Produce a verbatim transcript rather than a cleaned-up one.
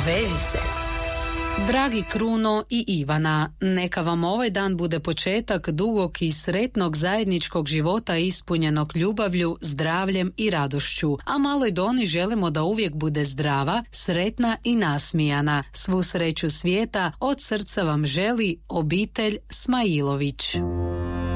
Veži se. Dragi Kruno i Ivana, neka vam ovaj dan bude početak dugog i sretnog zajedničkog života ispunjenog ljubavlju, zdravljem i radošću, a maloj Doni želimo da uvijek bude zdrava, sretna i nasmijana. Svu sreću svijeta od srca vam želi obitelj Smailović.